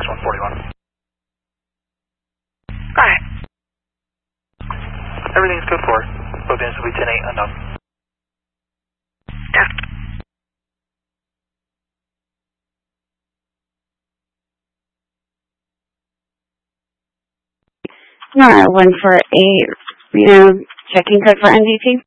141. Alright. Everything's good for it. Both units will be 10-8 unknown. Yeah. Alright, 148, checking code for NDT.